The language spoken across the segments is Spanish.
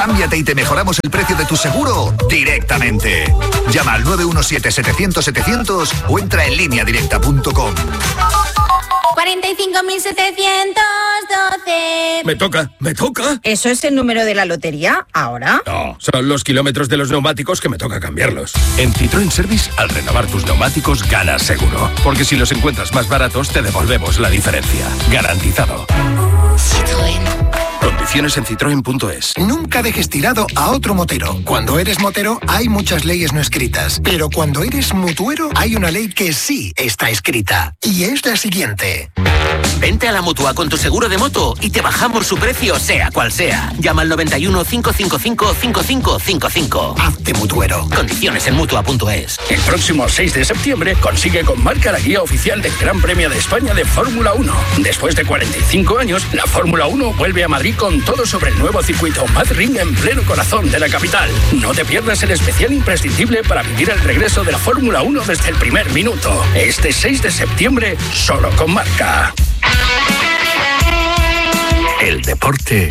Cámbiate y te mejoramos el precio de tu seguro directamente. Llama al 917-700-700 o entra en lineadirecta.com. 45.712. Me toca. ¿Eso es el número de la lotería ahora? No, son los kilómetros de los neumáticos que me toca cambiarlos. En Citroën Service, al renovar tus neumáticos, ganas seguro. Porque si los encuentras más baratos, te devolvemos la diferencia. Garantizado. Citroën. Condiciones en citroen.es. Nunca dejes tirado a otro motero. Cuando eres motero hay muchas leyes no escritas, pero cuando eres mutuero hay una ley que sí está escrita. Y es la siguiente. Vente a la Mutua con tu seguro de moto y te bajamos su precio sea cual sea. Llama al 91 555 5555. Hazte mutuero. Condiciones en Mutua.es. El próximo 6 de septiembre consigue con Marca la guía oficial del Gran Premio de España de Fórmula 1. Después de 45 años, la Fórmula 1 vuelve a Madrid con todo sobre el nuevo circuito Madrid en pleno corazón de la capital. No te pierdas el especial imprescindible para vivir el regreso de la Fórmula 1 desde el primer minuto. Este 6 de septiembre, solo con Marca. El deporte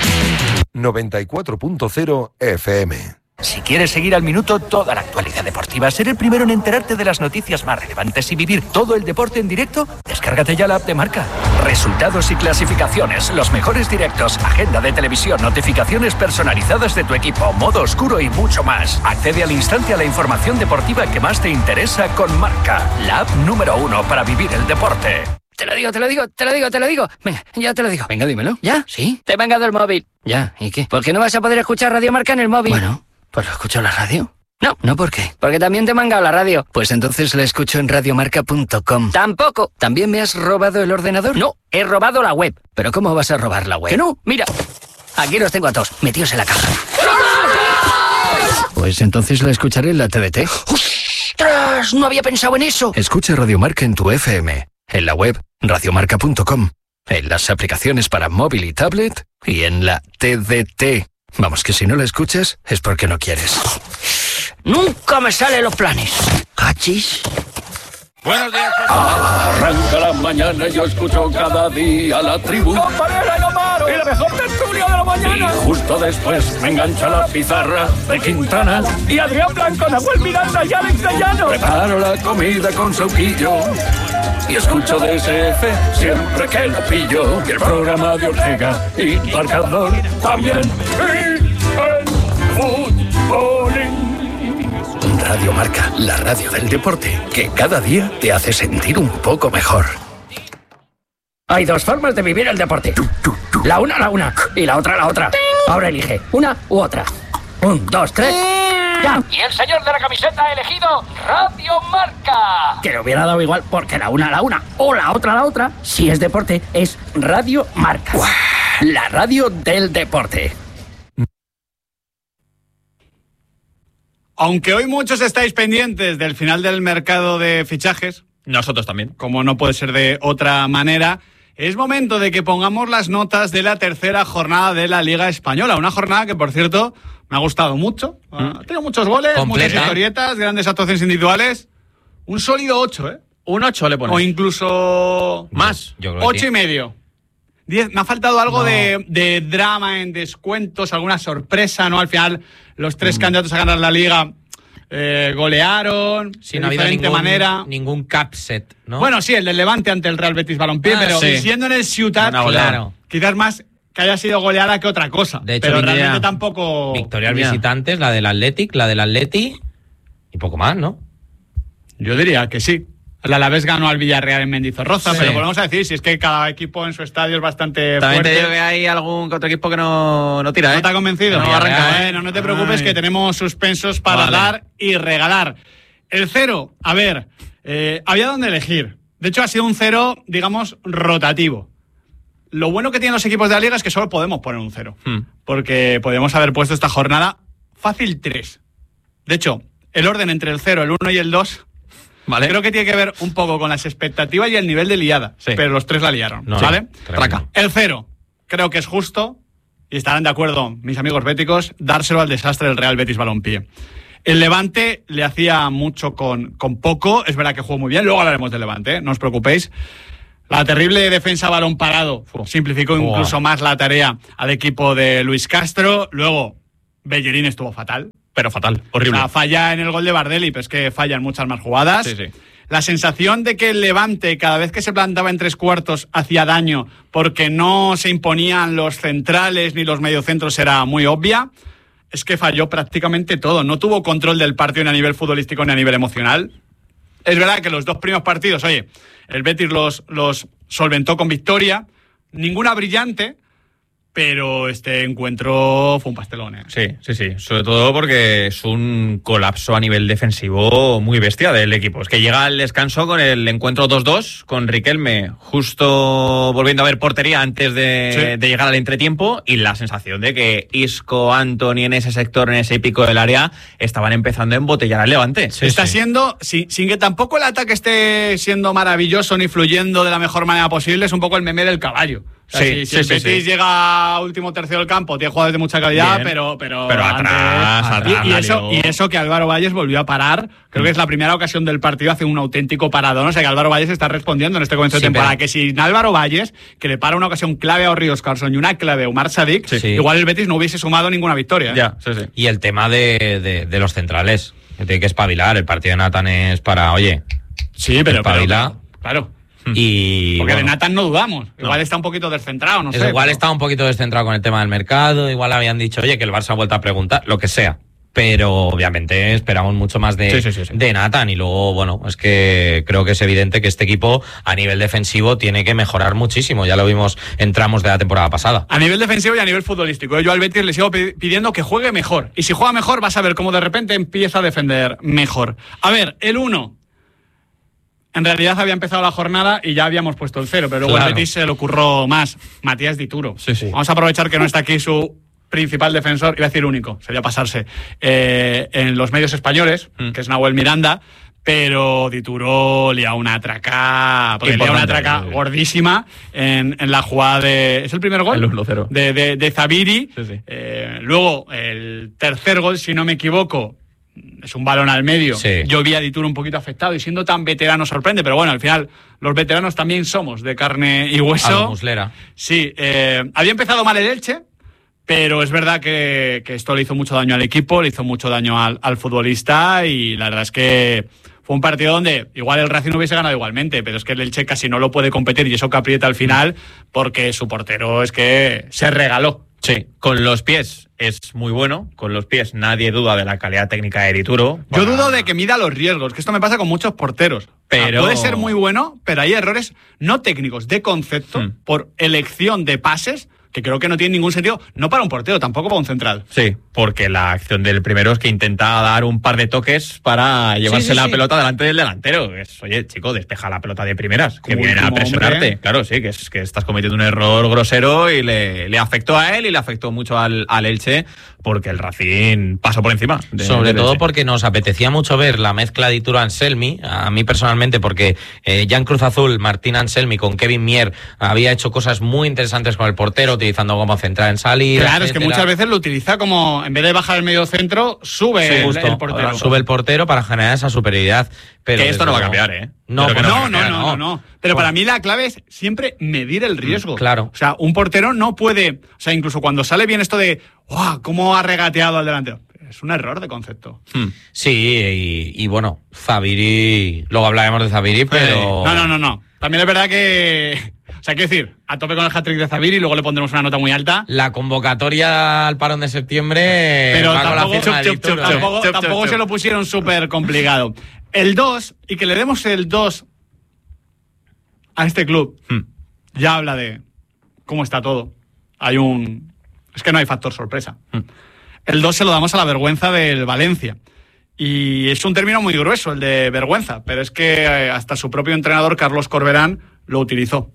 94.0 FM. Si quieres seguir al minuto toda la actualidad deportiva, ser el primero en enterarte de las noticias más relevantes y vivir todo el deporte en directo, descárgate ya la app de Marca. Resultados y clasificaciones, los mejores directos, agenda de televisión, notificaciones personalizadas de tu equipo, modo oscuro y mucho más. Accede al instante a la información deportiva que más te interesa con Marca, la app número 1 para vivir el deporte. Te lo digo. Venga, ya te lo digo. Venga, dímelo. ¿Ya? ¿Sí? Te he mangado el móvil. Ya, ¿y qué? ¿Por qué no vas a poder escuchar Radio Marca en el móvil? Bueno, pues lo escucho en la radio. No, ¿por qué? Porque también te he mangado la radio. Pues entonces la escucho en radiomarca.com. Tampoco. ¿También me has robado el ordenador? No, he robado la web. ¿Pero cómo vas a robar la web? Que no, mira. Aquí los tengo a todos, metidos en la caja. Pues entonces la escucharé en la TDT. ¡Ostras! No había pensado en eso. Escucha Radio Marca en tu FM, en la web radiomarca.com, en las aplicaciones para móvil y tablet y en la TDT. Vamos, que si no la escuchas es porque no quieres. Nunca me salen los planes. ¿Cachis? Buenos días. Arranca la mañana y yo escucho cada día la tribu. ¡Compañera y Omar! ¡Y la mejor tertulia de la mañana! Y justo después me engancha la pizarra de Quintana. Y Adrián Blanco, Nahuel Miranda y Alex de Llano. Preparo la comida con sauquillo y escucho DSF siempre que lo pillo. Y el programa de Ortega y Marcador también. Y el fútbolín. Radio Marca, la radio del deporte, que cada día te hace sentir un poco mejor. Hay dos formas de vivir el deporte. La una y la otra. Ahora elige una u otra. 1, 2, 3. ¡Ya! Y el señor de la camiseta ha elegido Radio Marca. Que le hubiera dado igual porque la una o la otra, si es deporte, es Radio Marca. ¡Uah! La radio del deporte. Aunque hoy muchos estáis pendientes del final del mercado de fichajes, nosotros también, como no puede ser de otra manera, es momento de que pongamos las notas de la tercera jornada de la Liga Española. Una jornada que, por cierto, me ha gustado mucho. Ha tenido muchos goles, muchas historietas, grandes actuaciones individuales. Un sólido 8, ¿eh? Un 8 le pones. O incluso más. 8,5. 10. Me ha faltado algo de drama en descuentos, alguna sorpresa, ¿no? Al final, los tres candidatos a ganar la Liga golearon de diferente manera. Ningún capset, ¿no? Bueno, sí, el del Levante ante el Real Betis Balompié, pero siendo en el Ciutat, claro, quizás más que haya sido goleada que otra cosa. De hecho, pero realmente tampoco... Victorias visitantes, la del Atleti y poco más, ¿no? Yo diría que sí. El Alavés ganó al Villarreal en Mendizorroza, pero volvemos a decir, si es que cada equipo en su estadio es bastante también fuerte. Te digo que hay algún otro equipo que no tira, ¿eh? ¿No te ha convencido? No arranca, Bueno, no te preocupes, que tenemos suspensos para dar y regalar. El 0, a ver, había donde elegir. De hecho, ha sido un 0, digamos, rotativo. Lo bueno que tienen los equipos de la Liga es que solo podemos poner un 0. Porque podemos haber puesto esta jornada fácil 3. De hecho, el orden entre el 0, el 1 y el 2... Vale. Creo que tiene que ver un poco con las expectativas y el nivel de liada, pero los tres la liaron, ¿vale? Traca. El 0, creo que es justo, y estarán de acuerdo mis amigos béticos, dárselo al desastre del Real Betis Balompié. El Levante le hacía mucho con poco, es verdad que jugó muy bien, luego hablaremos del Levante, no os preocupéis. La terrible defensa balón parado simplificó incluso más la tarea al equipo de Luis Castro. Luego, Bellerín estuvo fatal. Pero fatal, horrible. O sea, falla en el gol de Bardelli, pero es que fallan muchas más jugadas. Sí. La sensación de que el Levante, cada vez que se plantaba en tres cuartos, hacía daño porque no se imponían los centrales ni los mediocentros era muy obvia. Es que falló prácticamente todo. No tuvo control del partido ni a nivel futbolístico ni a nivel emocional. Es verdad que los dos primeros partidos, oye, el Betis los solventó con victoria. Ninguna brillante, pero este encuentro fue un pastelón, ¿eh? Sí. Sobre todo porque es un colapso a nivel defensivo muy bestia del equipo. Es que llega al descanso con el encuentro 2-2, con Riquelme justo volviendo a ver portería antes de llegar al entretiempo, y la sensación de que Isco, Antony en ese sector, en ese pico del área, estaban empezando a embotellar al Levante. Está siendo, sin que tampoco el ataque esté siendo maravilloso ni fluyendo de la mejor manera posible, es un poco el meme del caballo. O sea, si el Betis llega a último tercio del campo, tiene jugadores de mucha calidad, pero atrás, y eso que Álvaro Valles volvió a parar. Creo que es la primera ocasión del partido, hace un auténtico paradón. O sea, que Álvaro Valles está respondiendo en este comienzo de temporada. Que sin Álvaro Valles, que le para una ocasión clave a Orri Oscarson y una clave a Umar Sadik, igual el Betis no hubiese sumado ninguna victoria. Y el tema de los centrales, que tiene que espabilar. El partido de Nathan es para, oye, espabila. Claro. Y porque de Nathan no dudamos. Igual está un poquito descentrado, no sé. Igual está un poquito descentrado con el tema del mercado. Igual habían dicho, oye, que el Barça ha vuelto a preguntar, lo que sea. Pero obviamente esperamos mucho más de Nathan. Y luego, bueno, es que creo que es evidente que este equipo a nivel defensivo tiene que mejorar muchísimo. Ya lo vimos en tramos de la temporada pasada. A nivel defensivo y a nivel futbolístico. Yo al Betis le sigo pidiendo que juegue mejor. Y si juega mejor vas a ver cómo de repente empieza a defender mejor. A ver, el 1. En realidad había empezado la jornada y ya habíamos puesto el 0, pero luego el Betis se le ocurrió más. Matías Dituro. Vamos a aprovechar que no está aquí su principal defensor, iba a decir único, sería pasarse, en los medios españoles, que es Nahuel Miranda, pero Dituro lía una traca gordísima en la jugada de... ¿Es el primer gol? El 1-0. De Zabiri. Luego, el tercer gol, si no me equivoco, es un balón al medio. Yo vi a Dituro un poquito afectado y siendo tan veterano sorprende, pero bueno, al final los veteranos también somos de carne y hueso. A la muslera. Sí, había empezado mal el Elche, pero es verdad que esto le hizo mucho daño al equipo, le hizo mucho daño al futbolista, y la verdad es que fue un partido donde igual el Racing no hubiese ganado igualmente, pero es que el Elche casi no lo puede competir, y eso que aprieta al final porque su portero es que se regaló. Sí, con los pies es muy bueno, con los pies nadie duda de la calidad técnica de Dituro. Yo dudo de que mida los riesgos, que esto me pasa con muchos porteros. Pero puede ser muy bueno, pero hay errores no técnicos, de concepto, por elección de pases, que creo que no tiene ningún sentido, no para un portero, tampoco para un central. Sí, porque la acción del primero es que intenta dar un par de toques para llevarse la pelota delante del delantero. Oye, chico, despeja la pelota de primeras, que viene a presionarte. Hombre. Claro, sí, que estás cometiendo un error grosero, y le afectó a él y le afectó mucho al Elche, porque el Racing pasó por encima. Sobre todo porque nos apetecía mucho ver la mezcla de Dituro-Anselmi, a mí personalmente, porque Jan Cruz Azul, Martín Anselmi con Kevin Mier había hecho cosas muy interesantes con el portero, utilizando como central en salida. Claro, etcétera. Es que muchas veces lo utiliza como, en vez de bajar el medio centro, sube el portero. Sube el portero para generar esa superioridad. Pero que esto no va a cambiar, ¿eh? No. Pero para mí la clave es siempre medir el riesgo. Claro. O sea, un portero no puede... O sea, incluso cuando sale bien esto de... ¡Wow! ¿Cómo ha regateado al delantero? Es un error de concepto. Sí, y bueno, Zabiri... Luego hablaremos de Zabiri, pero... No. También es verdad que... O sea, quiero decir, a tope con el hat-trick de Zabiri y luego le pondremos una nota muy alta. La convocatoria al parón de septiembre... Pero tampoco se lo pusieron súper complicado. El 2, y que le demos el 2 a este club, ya habla de cómo está todo. Es que no hay factor sorpresa. El 2 se lo damos a la vergüenza del Valencia. Y es un término muy grueso, el de vergüenza, pero es que hasta su propio entrenador, Carlos Corberán, lo utilizó.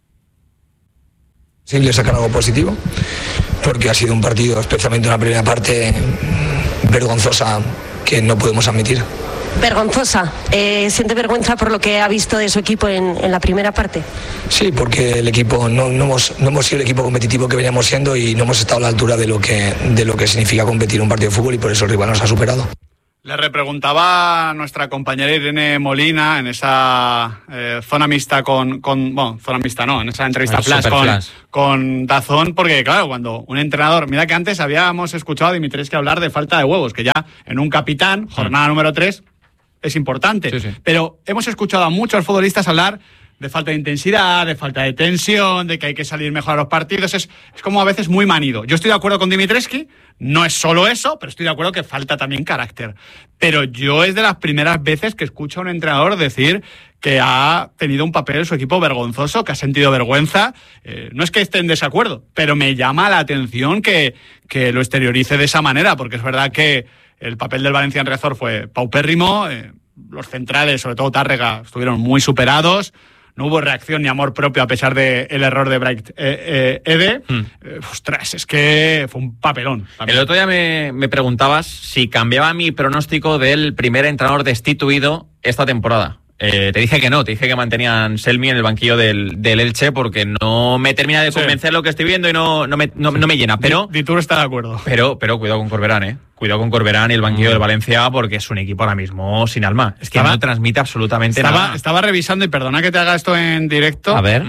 Sí, le sacan algo positivo, porque ha sido un partido, especialmente una primera parte, vergonzosa, que no podemos admitir. Vergonzosa. ¿Siente vergüenza por lo que ha visto de su equipo en la primera parte? Sí, porque el equipo no hemos sido el equipo competitivo que veníamos siendo, y no hemos estado a la altura de lo que significa competir un partido de fútbol, y por eso el rival nos ha superado. Le repreguntaba a nuestra compañera Irene Molina en esa zona mixta zona mixta no, en esa entrevista con DAZN, porque claro, cuando un entrenador, mira que antes habíamos escuchado a Dimitrescu hablar de falta de huevos, que ya en un capitán, jornada número 3, es importante, pero hemos escuchado a muchos futbolistas hablar de falta de intensidad, de falta de tensión, de que hay que salir mejor a los partidos. Es como a veces muy manido. Yo estoy de acuerdo con Dimitrescu, no es solo eso, pero estoy de acuerdo que falta también carácter. Pero yo es de las primeras veces que escucho a un entrenador decir que ha tenido un papel en su equipo vergonzoso, que ha sentido vergüenza. No es que esté en desacuerdo, pero me llama la atención que lo exteriorice de esa manera, porque es verdad que el papel del Valencia en Riazor fue paupérrimo. Los centrales, sobre todo Tárrega, estuvieron muy superados. No hubo reacción ni amor propio a pesar del error de Bright Ede. Ostras, es que fue un papelón. El otro día me preguntabas si cambiaba mi pronóstico del primer entrenador destituido esta temporada. Te dije que no, te dije que mantenían Selmi en el banquillo del Elche porque no me termina de convencer lo que estoy viendo y no me llena. Pero Dituro está de acuerdo. Pero cuidado con Corberán, Cuidado con Corberán y el banquillo del Valencia porque es un equipo ahora mismo sin alma. Es que no transmite absolutamente nada. Estaba revisando y perdona que te haga esto en directo. A ver.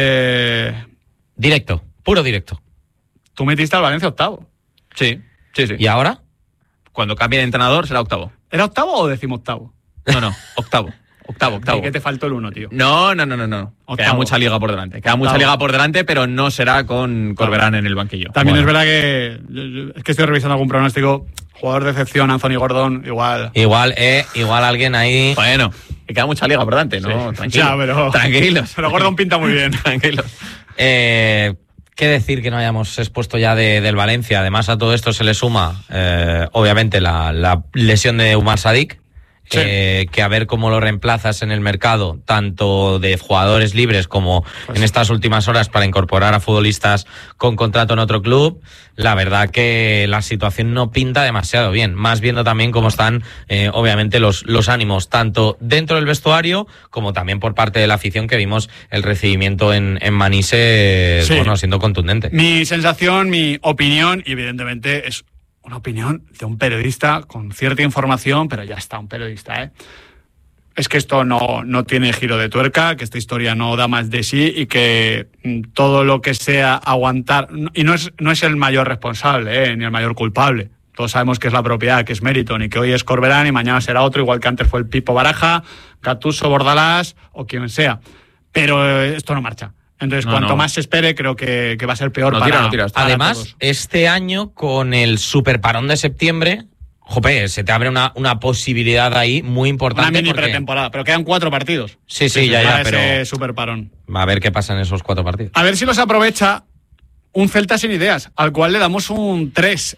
Directo, puro directo. Tú metiste al Valencia octavo. Sí. ¿Y ahora? Cuando cambie de entrenador será octavo. ¿Era octavo o decimoctavo? No, octavo. Octavo. ¿Y qué te faltó el 1, tío? No. Queda mucha liga por delante. Pero no será con Corberán en el banquillo. También es verdad que es que estoy revisando algún pronóstico. Jugador de excepción, Anthony Gordon, igual. Igual alguien ahí. Bueno, que queda mucha liga por delante, ¿no? Sí. Tranquilos. Pero Gordon pinta muy bien. Tranquilos. ¿Qué decir que no hayamos expuesto ya del Valencia? Además, a todo esto se le suma, obviamente, la lesión de Umar Sadik. Que a ver cómo lo reemplazas en el mercado, tanto de jugadores libres como en estas últimas horas para incorporar a futbolistas con contrato en otro club. La verdad que la situación no pinta demasiado bien, más viendo también cómo están obviamente los ánimos, tanto dentro del vestuario como también por parte de la afición, que vimos el recibimiento en Manises, siendo contundente. Mi sensación, mi opinión, y evidentemente es una opinión de un periodista con cierta información, pero ya está, un periodista, Es que esto no tiene giro de tuerca, que esta historia no da más de sí y que todo lo que sea aguantar... Y no es el mayor responsable, ni el mayor culpable. Todos sabemos que es la propiedad, que es Meriton, y que hoy es Corberán y mañana será otro, igual que antes fue el Pipo Baraja, Gattuso, Bordalás o quien sea. Pero esto no marcha. Entonces, cuanto más se espere, creo que va a ser peor para Además, todos. Este año, con el superparón de septiembre, se te abre una posibilidad ahí muy importante. Una mini pretemporada, pero quedan 4 partidos. Sí, ya, pero ese superparón. A ver qué pasa en esos 4 partidos. A ver si los aprovecha un Celta sin ideas, al cual le damos un 3.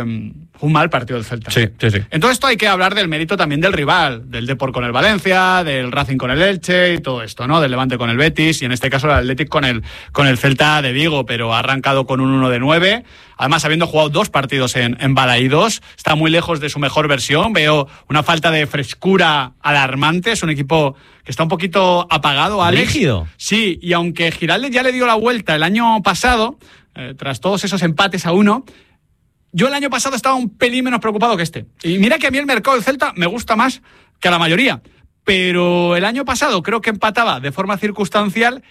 Un mal partido del Celta. Sí. En todo esto hay que hablar del mérito también del rival, del Depor con el Valencia, del Racing con el Elche y todo esto, ¿no? Del Levante con el Betis y en este caso el Athletic con el Celta de Vigo, pero ha arrancado con un 1-9. Además, habiendo jugado 2 partidos en Balaídos, está muy lejos de su mejor versión. Veo una falta de frescura alarmante. Es un equipo que está un poquito apagado, Alex. ¿Rígido? Sí, y aunque Giraldez ya le dio la vuelta el año pasado, tras todos esos empates a 1, yo el año pasado estaba un pelín menos preocupado que este. Y mira que a mí el mercado del Celta me gusta más que a la mayoría. Pero el año pasado creo que empataba de forma circunstancial.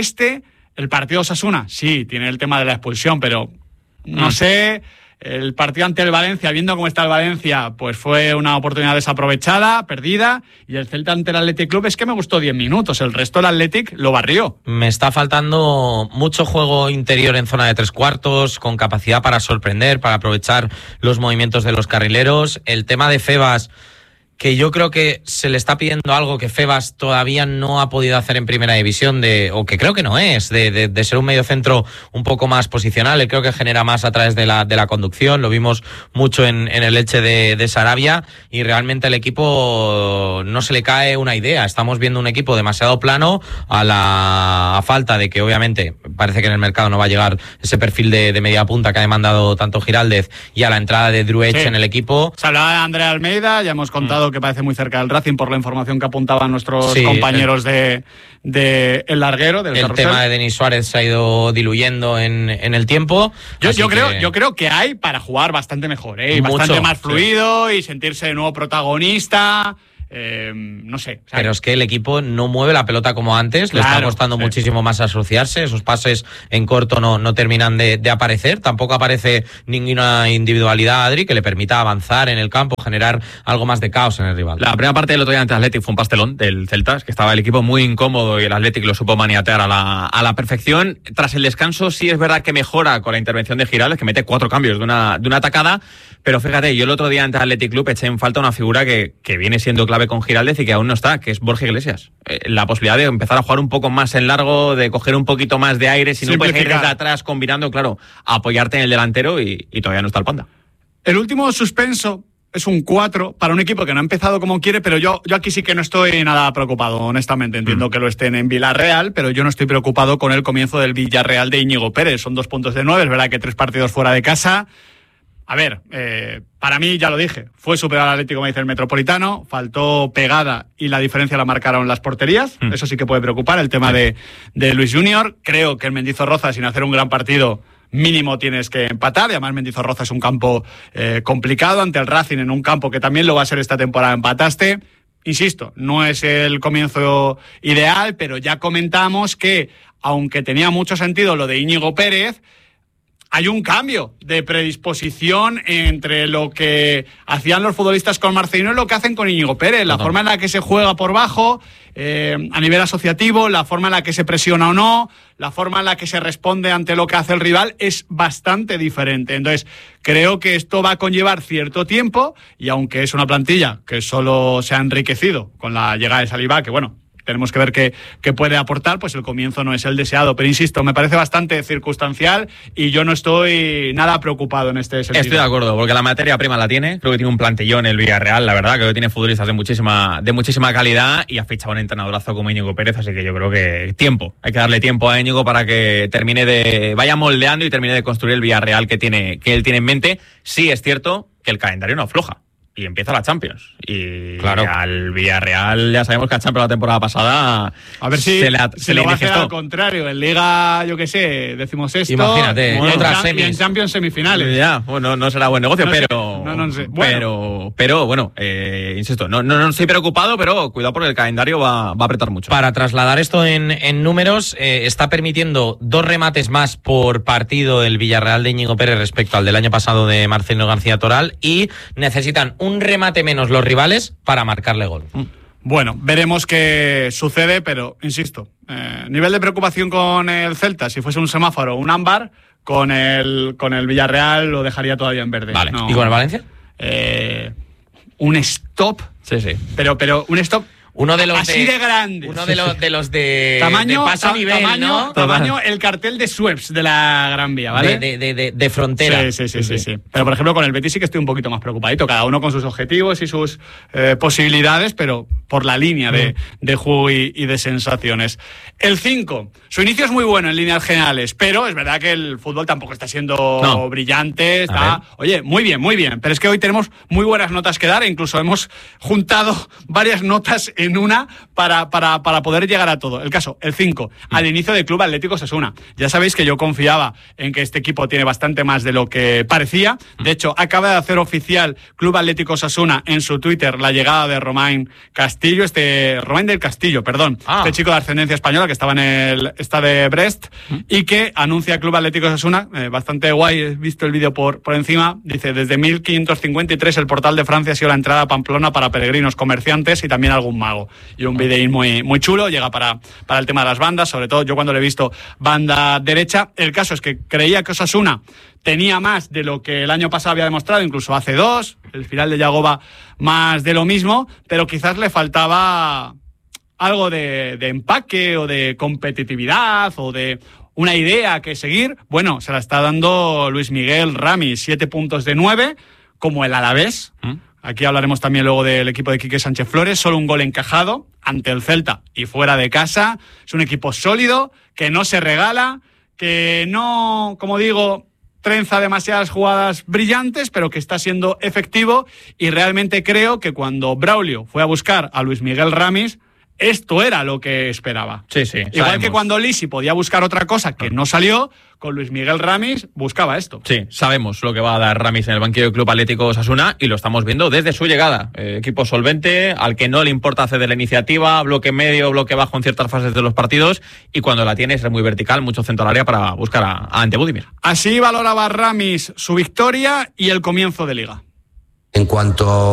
El partido de Osasuna, sí, tiene el tema de la expulsión, pero no sé. El partido ante el Valencia, viendo cómo está el Valencia, pues fue una oportunidad desaprovechada, perdida. Y el Celta ante el Athletic Club es que me gustó 10 minutos. El resto del Athletic lo barrió. Me está faltando mucho juego interior en zona de 3/4, con capacidad para sorprender, para aprovechar los movimientos de los carrileros. El tema de Febas, que yo creo que se le está pidiendo algo que Febas todavía no ha podido hacer en primera división, o que creo que no es, de ser un mediocentro un poco más posicional. Creo que genera más a través de la conducción. Lo vimos mucho en el Elche de Sarabia, y realmente al equipo no se le cae una idea. Estamos viendo un equipo demasiado plano, a falta de que obviamente parece que en el mercado no va a llegar ese perfil de media punta que ha demandado tanto Giraldez, y a la entrada de Druech en el equipo. Se hablaba de Andrea Almeida, ya hemos contado resultado que parece muy cerca del Racing por la información que apuntaban nuestros compañeros de El Larguero, del El Carrusel. tema de Denis Suárez se ha ido diluyendo en el tiempo. Yo creo que hay para jugar bastante mejor, y bastante más fluido y sentirse de nuevo protagonista. No sé. O sea, pero es que el equipo no mueve la pelota como antes, le está costando muchísimo más asociarse, esos pases en corto no terminan de aparecer, tampoco aparece ninguna individualidad, Adri, que le permita avanzar en el campo, generar algo más de caos en el rival. La primera parte del otro día ante Athletic fue un pastelón del Celta, que estaba el equipo muy incómodo y el Athletic lo supo maniatear a la perfección. Tras el descanso sí es verdad que mejora con la intervención de Giraldez, que mete 4 cambios de una atacada, pero fíjate, yo el otro día ante Athletic Club eché en falta una figura que viene siendo clave con Giraldez y que aún no está, que es Borja Iglesias. La posibilidad de empezar a jugar un poco más en largo, de coger un poquito más de aire, si no puedes ir desde atrás combinando, claro, apoyarte en el delantero y todavía no está el Panda. El último suspenso es un 4 para un equipo que no ha empezado como quiere, pero yo aquí sí que no estoy nada preocupado, honestamente. Entiendo que lo estén en Villarreal, pero yo no estoy preocupado con el comienzo del Villarreal de Íñigo Pérez. Son 2 puntos de 9, es verdad que 3 partidos fuera de casa. A ver, para mí, ya lo dije, fue superar al Atlético, me dice el Metropolitano, faltó pegada y la diferencia la marcaron las porterías, eso sí que puede preocupar, el tema de Luis Junior. Creo que el Mendizorroza, sin hacer un gran partido, mínimo tienes que empatar, y además Mendizorroza es un campo complicado, ante el Racing en un campo que también lo va a ser esta temporada, empataste. Insisto, no es el comienzo ideal, pero ya comentamos que, aunque tenía mucho sentido lo de Íñigo Pérez, hay un cambio de predisposición entre lo que hacían los futbolistas con Marcelino y lo que hacen con Íñigo Pérez. La forma en la que se juega por bajo, a nivel asociativo, la forma en la que se presiona o no, la forma en la que se responde ante lo que hace el rival es bastante diferente. Entonces, creo que esto va a conllevar cierto tiempo, y aunque es una plantilla que solo se ha enriquecido con la llegada de Saliba, que bueno, tenemos que ver qué puede aportar, pues el comienzo no es el deseado. Pero insisto, me parece bastante circunstancial y yo no estoy nada preocupado en este sentido. Estoy de acuerdo, porque la materia prima la tiene. Creo que tiene un plantillón el Villarreal, la verdad. Creo que tiene futbolistas de muchísima calidad y ha fichado un entrenadorazo como Íñigo Pérez. Así que yo creo que hay que darle tiempo a Íñigo para que vaya moldeando y termine de construir el Villarreal que él tiene en mente. Sí es cierto que el calendario no afloja. Y empieza la Champions. Y claro, al Villarreal ya sabemos que a Champions la temporada pasada a ver si se lo le va a hacer al contrario. En Liga, yo qué sé, 16º. Imagínate, y en Champions semifinales. Ya, bueno, no será buen negocio, no sé. Pero bueno, insisto, no estoy preocupado, pero cuidado porque el calendario va a apretar mucho. Para trasladar esto en números, está permitiendo 2 remates más por partido el Villarreal de Íñigo Pérez respecto al del año pasado de Marcelino García Toral, y necesitan un remate menos los rivales para marcarle gol. Bueno, veremos qué sucede, pero insisto, nivel de preocupación con el Celta, si fuese un semáforo, un ámbar, con el Villarreal lo dejaría todavía en verde. Vale. ¿Y con el Valencia? Un stop. Sí. Pero un stop. Uno de los así de grande. Uno de los de tamaño, de paso a nivel, ¿no? Tamaño el cartel de Schweppes de la Gran Vía, ¿vale? De frontera. Sí. Pero por ejemplo con el Betis sí que estoy un poquito más preocupadito, cada uno con sus objetivos y sus posibilidades, pero por la línea de juego y de sensaciones. El 5, su inicio es muy bueno en líneas generales, pero es verdad que el fútbol tampoco está siendo brillante, está, oye, muy bien, pero es que hoy tenemos muy buenas notas que dar e incluso hemos juntado varias notas en una para poder llegar a todo. El caso, el 5, al inicio del Club Atlético Osasuna. Ya sabéis que yo confiaba en que este equipo tiene bastante más de lo que parecía. De hecho, acaba de hacer oficial Club Atlético Osasuna en su Twitter la llegada de Romain del Castillo, este chico de ascendencia española que estaba en el Stade Brest y que anuncia Club Atlético Osasuna, bastante guay, he visto el vídeo por encima, dice, desde 1553 el portal de Francia ha sido la entrada a Pamplona para peregrinos, comerciantes y también algún mago. Y un videín muy chulo, llega para el tema de las bandas, sobre todo yo cuando le he visto banda derecha. El caso es que creía que Osasuna tenía más de lo que el año pasado había demostrado, incluso hace 2, el final de Yagoba más de lo mismo, pero quizás le faltaba algo de empaque o de competitividad o de una idea que seguir. Bueno, se la está dando Luis Miguel Ramis, 7 puntos de 9, como el Alavés. Aquí hablaremos también luego del equipo de Quique Sánchez Flores. Solo un gol encajado ante el Celta y fuera de casa. Es un equipo sólido, que no se regala, que no, como digo, trenza demasiadas jugadas brillantes, pero que está siendo efectivo, y realmente creo que cuando Braulio fue a buscar a Luis Miguel Ramis, esto era lo que esperaba. Sí, Igual sabemos. que cuando Lisi podía buscar otra cosa que no salió, con Luis Miguel Ramis buscaba esto. Sí, sabemos lo que va a dar Ramis en el banquillo del Club Atlético Osasuna y lo estamos viendo desde su llegada. Equipo solvente, al que no le importa ceder la iniciativa, bloque medio, bloque bajo en ciertas fases de los partidos, y cuando la tiene es muy vertical, mucho centro al área para buscar a Ante Budimir. Así valoraba Ramis su victoria y el comienzo de Liga. En cuanto